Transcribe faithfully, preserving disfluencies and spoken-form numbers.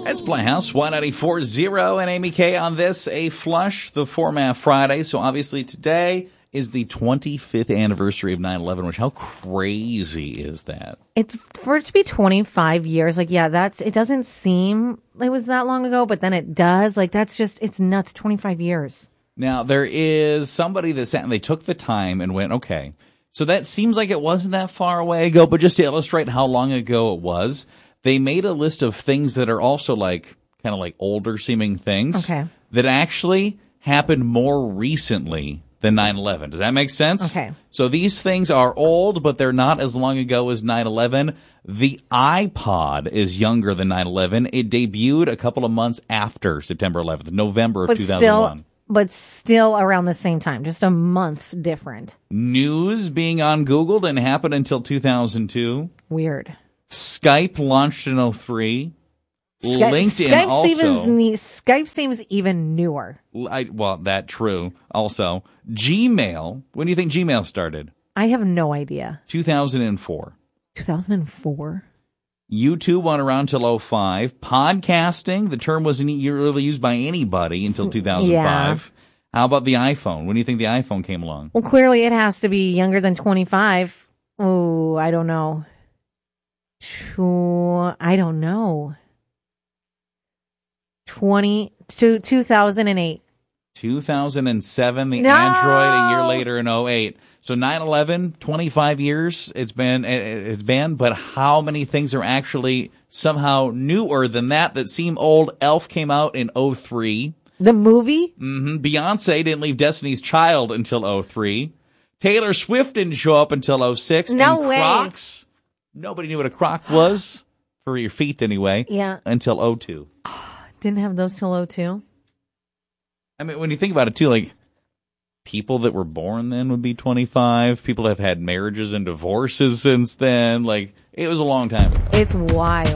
That's Playhouse one ninety-four point oh and Amy K on this, A Flush, the Format Friday. So obviously today is the twenty-fifth anniversary of nine eleven, which how crazy is that? It's for it to be twenty-five years. Like, yeah, that's, it doesn't seem like it was that long ago, but then it does. Like, that's just, it's nuts. twenty-five years. Now, there is somebody that sat and they took the time and went, okay, so that seems like it wasn't that far away ago, but just to illustrate how long ago it was, they made a list of things that are also like, kind of like older seeming things Okay. that actually happened more recently than nine eleven. Does that make sense? Okay. So these things are old, but they're not as long ago as nine eleven. The iPod is younger than nine eleven. It debuted a couple of months after September eleventh, November of But two thousand one. still, but still around the same time, just a month different. News being on Google didn't happen until two thousand two. Weird. Skype launched in oh three. Sky- LinkedIn Skype also. Seems ne- Skype seems even newer. I, well, that true. Also, Gmail. When do you think Gmail started? I have no idea. two thousand four. two thousand four? YouTube went around till oh five. Podcasting, the term wasn't really used by anybody until two thousand five. Yeah. How about the iPhone? When do you think the iPhone came along? Well, clearly it has to be younger than twenty-five. Oh, I don't know. Sure, I don't know. twenty to two thousand eight. two thousand seven, the No! Android, a year later in oh eight. So nine eleven, twenty-five years it's been, it's been, but how many things are actually somehow newer than that that seem old? Elf came out in oh three. The movie? Mm-hmm. Beyonce didn't leave Destiny's Child until oh three. Taylor Swift didn't show up until oh six. No and way. Crocs, nobody knew what a Croc was, for your feet anyway, Yeah. until oh two. Didn't have those till oh two. I mean, when you think about it too, like, people that were born then would be twenty-five. People have had marriages and divorces since then. Like, it was a long time ago. It's wild.